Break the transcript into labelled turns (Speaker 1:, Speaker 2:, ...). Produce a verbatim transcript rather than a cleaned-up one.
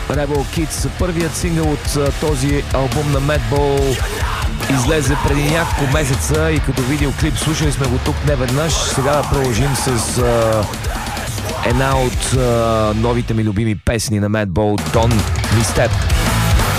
Speaker 1: Rebel Kids, първият сингъл от а, този албум на Madball, излезе преди няколко месеца и като видеоклип слушали сме го тук неведнъж. Сега да продължим с а, една от а, новите ми любими песни на Madball, Don't Misstep.